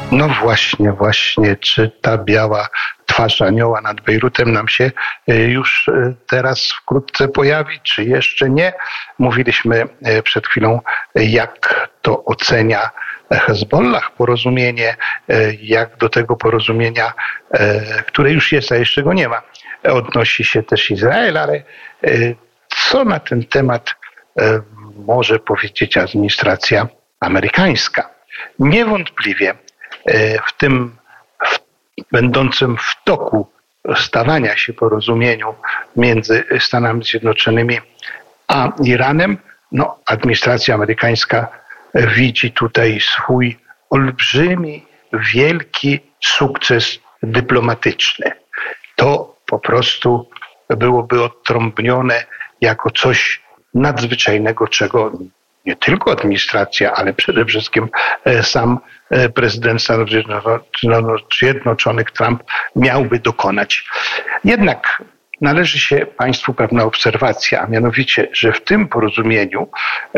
No właśnie, czy ta biała twarz anioła nad Bejrutem nam się już teraz wkrótce pojawi, czy jeszcze nie? Mówiliśmy przed chwilą, jak to ocenia Hezbollah porozumienie, jak do tego porozumienia, które już jest, a jeszcze go nie ma, odnosi się też Izrael, ale co na ten temat może powiedzieć administracja amerykańska? Niewątpliwie w tym będącym w toku stawania się porozumieniu między Stanami Zjednoczonymi a Iranem, administracja amerykańska widzi tutaj swój olbrzymi, wielki sukces dyplomatyczny. To po prostu byłoby odtrąbnione jako coś nadzwyczajnego, czego nie tylko administracja, ale przede wszystkim sam prezydent Stanów Zjednoczonych Trump miałby dokonać. Jednak należy się Państwu pewna obserwacja, a mianowicie, że w tym porozumieniu,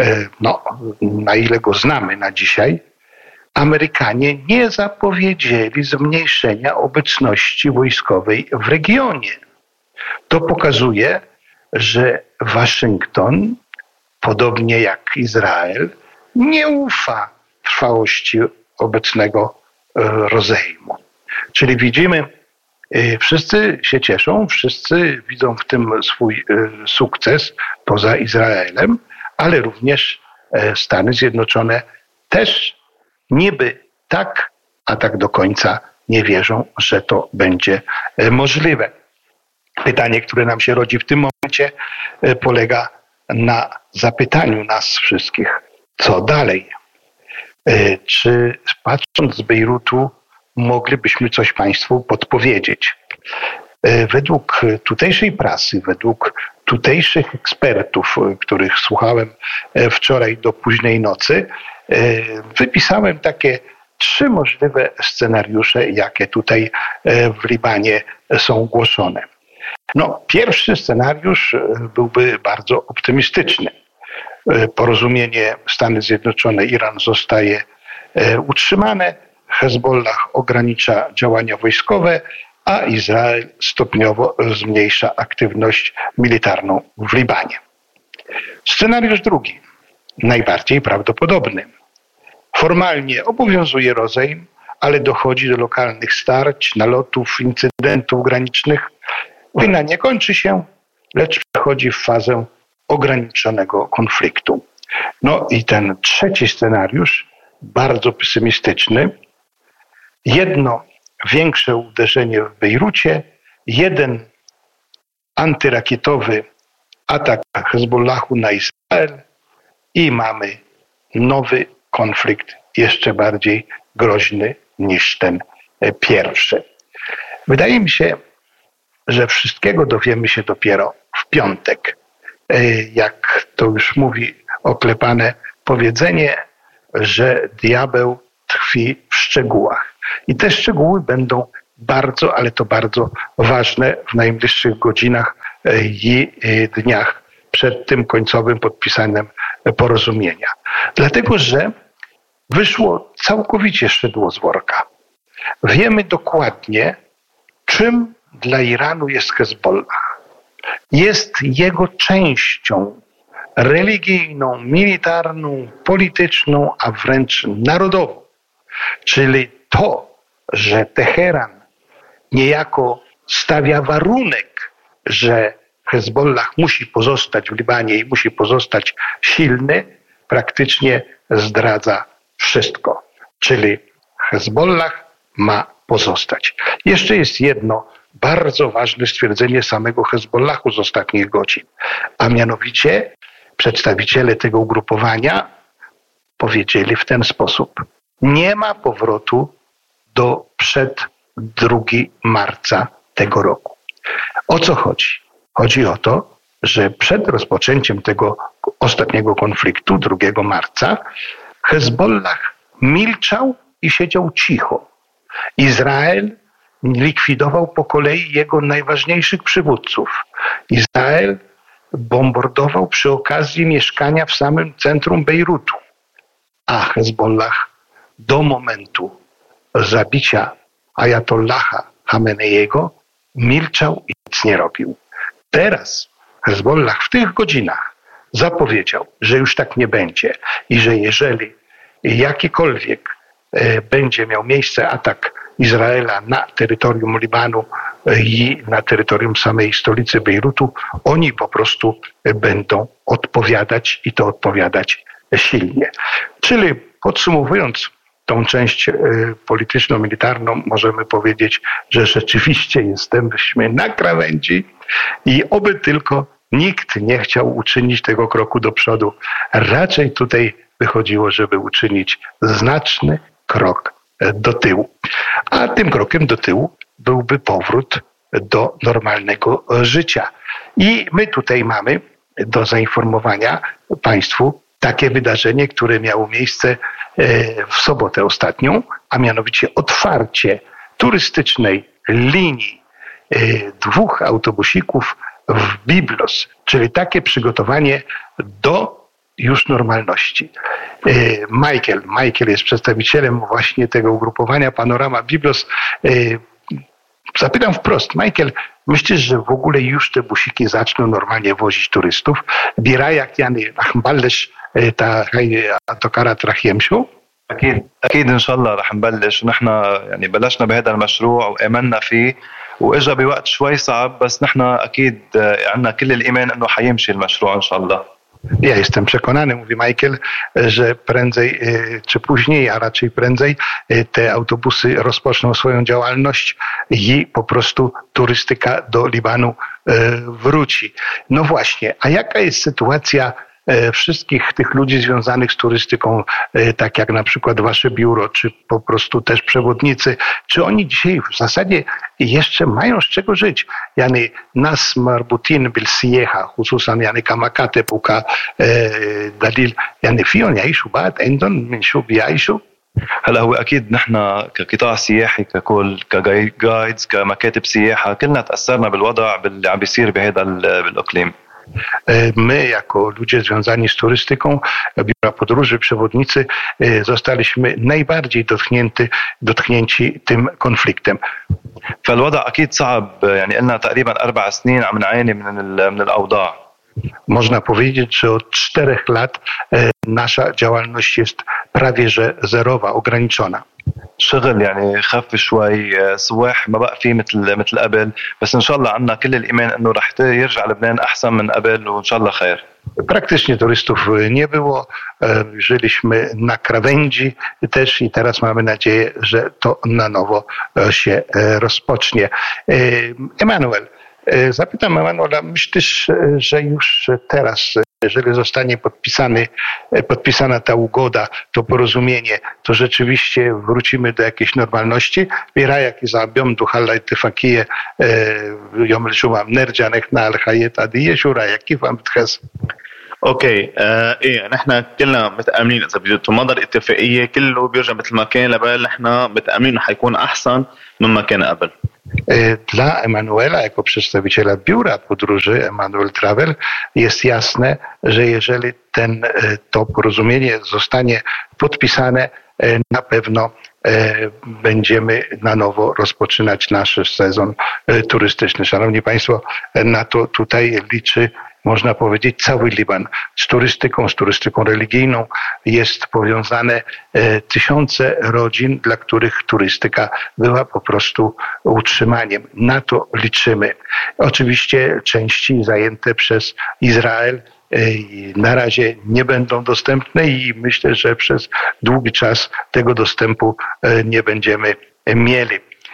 na ile go znamy na dzisiaj, Amerykanie nie zapowiedzieli zmniejszenia obecności wojskowej w regionie. To pokazuje, że Waszyngton, podobnie jak Izrael, nie ufa trwałości obecnego rozejmu. Czyli widzimy, wszyscy się cieszą, wszyscy widzą w tym swój sukces poza Izraelem, ale również Stany Zjednoczone też niby tak, a tak do końca nie wierzą, że to będzie możliwe. Pytanie, które nam się rodzi w tym momencie, polega na zapytaniu nas wszystkich, co dalej? Czy patrząc z Bejrutu moglibyśmy coś Państwu podpowiedzieć? Według tutejszej prasy, według tutejszych ekspertów, których słuchałem wczoraj do późnej nocy, wypisałem takie 3 możliwe scenariusze, jakie tutaj w Libanie są głoszone. Pierwszy scenariusz byłby bardzo optymistyczny. Porozumienie Stany Zjednoczone, Iran zostaje utrzymane, Hezbollah ogranicza działania wojskowe, a Izrael stopniowo zmniejsza aktywność militarną w Libanie. Scenariusz drugi, najbardziej prawdopodobny. Formalnie obowiązuje rozejm, ale dochodzi do lokalnych starć, nalotów, incydentów granicznych. Wojna nie kończy się, lecz przechodzi w fazę ograniczonego konfliktu. I ten trzeci scenariusz, bardzo pesymistyczny. Jedno większe uderzenie w Bejrucie, jeden antyrakietowy atak Hezbollahu na Izrael i mamy nowy konflikt, jeszcze bardziej groźny niż ten pierwszy. Wydaje mi się, że wszystkiego dowiemy się dopiero w piątek. Jak to już mówi oklepane powiedzenie, że diabeł tkwi w szczegółach. I te szczegóły będą bardzo, ale to bardzo ważne w najbliższych godzinach i dniach przed tym końcowym podpisaniem porozumienia. Dlatego, że wyszło całkowicie szydło z worka. Wiemy dokładnie, czym dla Iranu jest Hezbollah. Jest jego częścią religijną, militarną, polityczną, a wręcz narodową. Czyli to, że Teheran niejako stawia warunek, że Hezbollah musi pozostać w Libanie i musi pozostać silny, praktycznie zdradza wszystko. Czyli Hezbollah ma pozostać. Jeszcze jest jedno bardzo ważne stwierdzenie samego Hezbollahu z ostatnich godzin, a mianowicie przedstawiciele tego ugrupowania powiedzieli w ten sposób: nie ma powrotu do przed 2 marca tego roku. O co chodzi? Chodzi o to, że przed rozpoczęciem tego ostatniego konfliktu 2 marca Hezbollah milczał i siedział cicho. Izrael likwidował po kolei jego najważniejszych przywódców. Izrael bombardował przy okazji mieszkania w samym centrum Bejrutu, a Hezbollah do momentu zabicia ajatollaha Chameneiego milczał i nic nie robił. Teraz Hezbollah w tych godzinach zapowiedział, że już tak nie będzie i że jeżeli jakikolwiek będzie miał miejsce atak Izraela na terytorium Libanu i na terytorium samej stolicy Bejrutu, oni po prostu będą odpowiadać i to odpowiadać silnie. Czyli podsumowując tą część polityczno-militarną, możemy powiedzieć, że rzeczywiście jesteśmy na krawędzi i oby tylko nikt nie chciał uczynić tego kroku do przodu. Raczej tutaj wychodziło, żeby uczynić znaczny krok do tyłu. A tym krokiem do tyłu byłby powrót do normalnego życia. I my tutaj mamy do zainformowania Państwu takie wydarzenie, które miało miejsce w sobotę ostatnią, a mianowicie otwarcie turystycznej linii 2 autobusików w Byblos, czyli takie przygotowanie do już normalności. Michael jest przedstawicielem właśnie tego ugrupowania Panorama Byblos. Zapytam wprost, Michael, myślisz, że w ogóle już te busiki zaczną normalnie wozić turystów? برأيك يعني رح نبلش هي التوكارات رح يمشوا؟ اكيد ان شاء الله رح نبلش، ونحن يعني بلشنا بهذا المشروع وآمنا فيه، واجا بوقت شوي صعب بس نحن اكيد عندنا كل الايمان انه حيمشي المشروع ان شاء الله. Ja jestem przekonany, mówi Michael, że prędzej czy później, a raczej prędzej te autobusy rozpoczną swoją działalność i po prostu turystyka do Libanu wróci. No właśnie, a jaka jest sytuacja wszystkich tych ludzi związanych z turystyką, tak jak na przykład wasze biuro, czy po prostu też przewodnicy, czy oni dzisiaj w zasadzie jeszcze mają z czego żyć? Yani nas marbutin bil siyeha, khususan yani kama kateb uka dalil, yani فيهم يعيشوا بعد عندهم من شو بيعيشوا؟ هلا هو اكيد نحن كقطاع سياحي ككل كجايدز كمكاتب سياحه كلنا تاثرنا بالوضع باللي عم بيصير بهذا بالاقليم. My, jako ludzie związani z turystyką, biura podróży, przewodnicy, zostaliśmy najbardziej dotknięci tym konfliktem. فالوضع اكيد صعب، يعني قلنا تقريبا 4 سنين عم نعاني من الاوضاع. Można powiedzieć, że od 4 lat nasza działalność jest prawie że zerowa, ograniczona. شغل يعني خف شوي، سواح ما بقى فيه مثل قبل، بس ان شاء الله عندنا كل الايمان انه رح يرجع لبنان احسن من قبل وان شاء الله خير. Praktycznie turystów nie było, żyliśmy na krawędzi też i teraz mamy nadzieję, że to na nowo się rozpocznie. Emanuel, zapytam Emanuela, myślisz, że już teraz, jeżeli zostanie podpisana ta ugoda, to porozumienie, to rzeczywiście wrócimy do jakiejś normalności? برأيك إذا بيمضوا هلا اتفاقية يوم الجمعة بنرجع نحن على الحياة عادية، شو رأيك؟ كيف عم بتحس؟ اوكي ايه نحن كلنا متاملين اذا بدك تمضى الاتفاقيه كله بيرجع مثل ما كان لبال، نحن متاملين انه حيكون احسن مما كان قبل. Dla Emanuela, jako przedstawiciela biura podróży Emanuel Travel, jest jasne, że jeżeli to porozumienie zostanie podpisane, na pewno będziemy na nowo rozpoczynać nasz sezon turystyczny. Szanowni Państwo, na to tutaj liczy, można powiedzieć, cały Liban. Z turystyką religijną jest powiązane tysiące rodzin, dla których turystyka była po prostu utrzymaniem. Na to liczymy. Oczywiście części zajęte przez Izrael na razie nie będą dostępne i myślę, że przez długi czas tego dostępu nie będziemy mieli.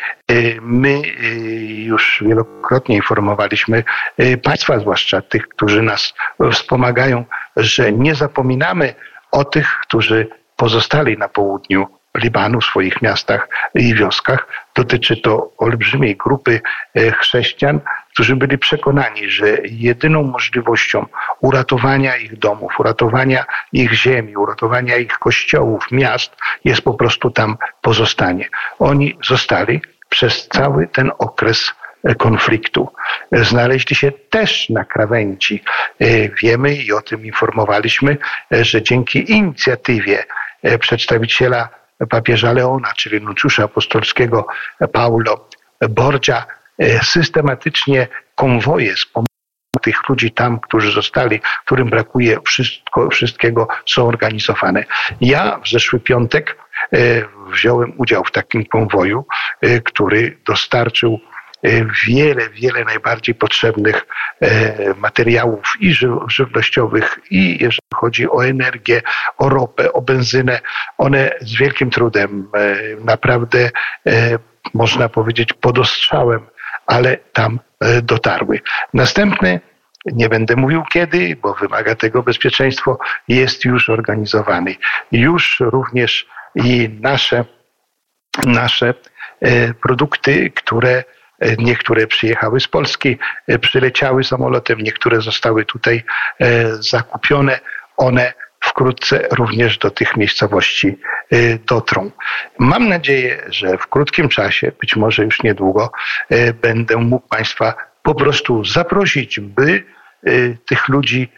My już wielokrotnie informowaliśmy Państwa, zwłaszcza tych, którzy nas wspomagają, że nie zapominamy o tych, którzy pozostali na południu Libanu, w swoich miastach i wioskach. Dotyczy to olbrzymiej grupy chrześcijan, którzy byli przekonani, że jedyną możliwością uratowania ich domów, uratowania ich ziemi, uratowania ich kościołów, miast jest po prostu tam pozostanie. Oni zostali przez cały ten okres konfliktu. Znaleźli się też na krawędzi. Wiemy i o tym informowaliśmy, że dzięki inicjatywie przedstawiciela papieża Leona, czyli nunciusza apostolskiego Paulo Borgia, systematycznie konwoje z pomocą tych ludzi tam, którzy zostali, którym brakuje wszystkiego, są organizowane. Ja w zeszły piątek wziąłem udział w takim konwoju, który dostarczył wiele najbardziej potrzebnych materiałów i żywnościowych, i jeżeli chodzi o energię, o ropę, o benzynę. One z wielkim trudem, naprawdę można powiedzieć pod ostrzałem, ale tam dotarły. Następny, nie będę mówił kiedy, bo wymaga tego bezpieczeństwo, jest już organizowany. Już również i nasze produkty, niektóre przyjechały z Polski, przyleciały samolotem, niektóre zostały tutaj zakupione. One wkrótce również do tych miejscowości dotrą. Mam nadzieję, że w krótkim czasie, być może już niedługo, będę mógł Państwa po prostu zaprosić, by tych ludzi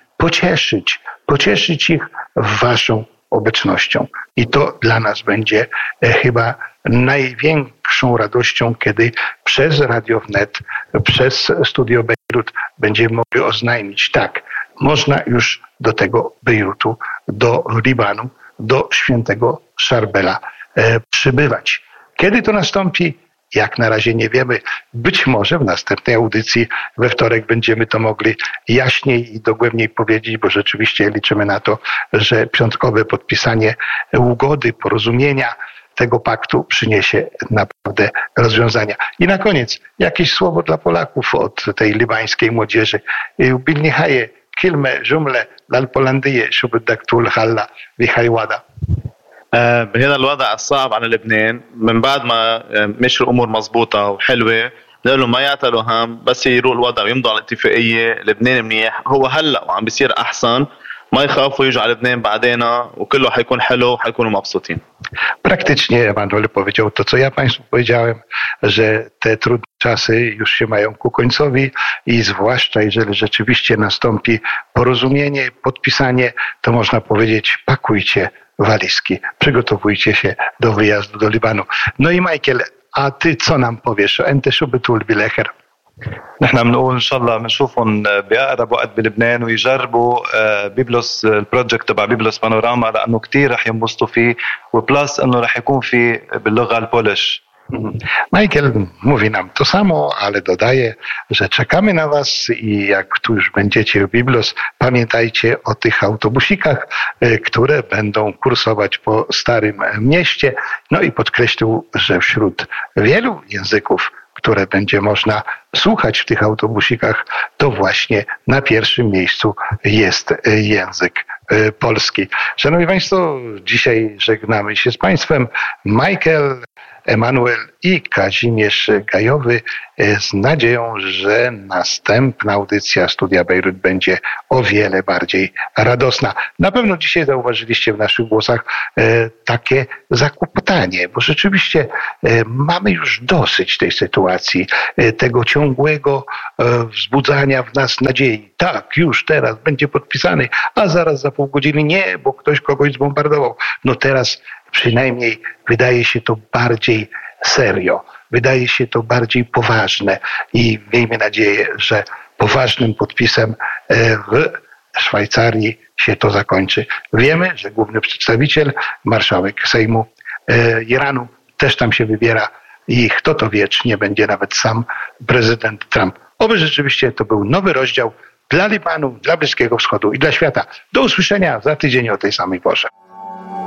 pocieszyć ich Waszą obecnością. I to dla nas będzie chyba największą radością, kiedy przez Radio Wnet, przez Studio Bejrut będziemy mogli oznajmić, tak, można już do tego Bejrutu, do Libanu, do świętego Szarbela przybywać. Kiedy to nastąpi? Jak na razie nie wiemy. Być może w następnej audycji we wtorek będziemy to mogli jaśniej i dogłębniej powiedzieć, bo rzeczywiście liczymy na to, że piątkowe podpisanie ugody, porozumienia tego paktu przyniesie naprawdę rozwiązania. I na koniec jakieś słowo dla Polaków od tej libańskiej młodzieży. Ubilni haje, kilme, żumle, lal Polandyje, szubuddak tul halla, wichajwada. بهذا الوضع الصعب على لبنان من بعد ما مش الامور مزبوطه وحلوه قالوا ما يعتلوا هم بس يروق الوضع ويمضوا على الاتفاقيه لبنان منيح هو هلا وعم بيصير احسن ما يخافوا يجوا على لبنان بعدين وكله حيكون حلو وحيكونوا مبسوطين. Praktycznie Emanuel powiedział to, co ja Państwu powiedziałem, że te trudne czasy już się mają ku końcowi i zwłaszcza jeżeli rzeczywiście nastąpi porozumienie, podpisanie, to można powiedzieć pakujcie walizki, przygotowujcie się do wyjazdu do Libanu. No i Michael, a ty co nam powiesz? Ente shubetul bilecher. نحن بنقول ان شاء الله بنشوفهم باقرب وقت بلبنان ويجربوا بيبلوس البروجكت تبع بيبلوس بانوراما لانه كثير رح ينبسطوا فيه وبلس انه رح يكون في باللغه البولش. Michael mówi nam to samo, ale dodaje, że czekamy na Was i jak tu już będziecie w Biblos, pamiętajcie o tych autobusikach, które będą kursować po Starym Mieście. No i podkreślił, że wśród wielu języków, które będzie można słuchać w tych autobusikach, to właśnie na pierwszym miejscu jest język polski. Szanowni Państwo, dzisiaj żegnamy się z Państwem. Michael, Emanuel i Kazimierz Gajowy z nadzieją, że następna audycja Studia Bejrut będzie o wiele bardziej radosna. Na pewno dzisiaj zauważyliście w naszych głosach takie zakłopotanie, bo rzeczywiście mamy już dosyć tej sytuacji, tego ciągłego wzbudzania w nas nadziei. Tak, już teraz będzie podpisany, a zaraz za pół godziny nie, bo ktoś kogoś zbombardował. No teraz przynajmniej wydaje się to bardziej serio, wydaje się to bardziej poważne i miejmy nadzieję, że poważnym podpisem w Szwajcarii się to zakończy. Wiemy, że główny przedstawiciel, marszałek Sejmu Iranu też tam się wybiera i kto to wie, czy nie będzie nawet sam prezydent Trump. Oby rzeczywiście to był nowy rozdział dla Libanu, dla Bliskiego Wschodu i dla świata. Do usłyszenia za tydzień o tej samej porze.